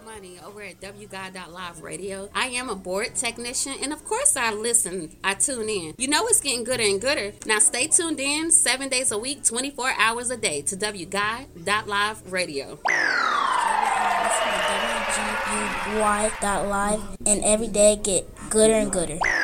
Money over at WGod.Live Radio. I am a board technician, and of course I listen. I tune in. You know it's getting gooder and gooder. Now stay tuned in 7 days a week, 24 hours a day to WGod.Live Radio. WGUY.live, and every day get gooder and gooder.